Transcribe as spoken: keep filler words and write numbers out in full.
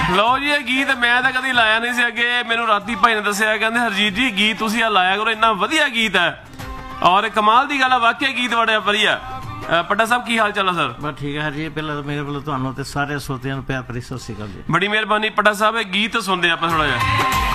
ਲਓ ਜੀ, ਇਹ ਗੀਤ ਮੈਂ ਤਾਂ ਕਦੀ ਲਾਇਆ ਨਹੀਂ ਸੀ ਅੱਗੇ। ਮੈਨੂੰ ਰਾਤੀ ਭਾਈ ਨੇ ਦੱਸਿਆ, ਕਹਿੰਦੇ ਹਰਜੀਤ ਜੀ ਗੀਤ ਤੁਸੀਂ ਆ ਲਾਇਆ ਕਰੋ, ਇੰਨਾ ਵਧੀਆ ਗੀਤ ਹੈ। ਔਰ ਕਮਾਲ ਦੀ ਗੱਲ ਹੈ, ਵਾਕਿਆ ਗੀਤ ਬੜਾ ਵਧੀਆ। ਪੱਟਾ ਸਾਹਿਬ ਕੀ ਹਾਲ ਚਾਲ ਹੈ ਸਰ? ਬਸ ਠੀਕ ਹੈ ਹਰਜੀਤ, ਪਹਿਲਾਂ ਤਾਂ ਮੇਰੇ ਵੱਲੋਂ ਤੁਹਾਨੂੰ ਤੇ ਸਾਰੇ ਸਰੋਤਿਆਂ ਨੂੰ ਪਿਆਰ ਭਰੀ ਸਤਿ ਸ਼੍ਰੀ ਅਕਾਲ ਜੀ। ਬੜੀ ਮਿਹਰਬਾਨੀ ਪੱਟਾ ਸਾਹਿਬ। ਇਹ ਗੀਤ ਸੁਣਦੇ ਆਪਾਂ ਥੋੜਾ ਜਿਹਾ।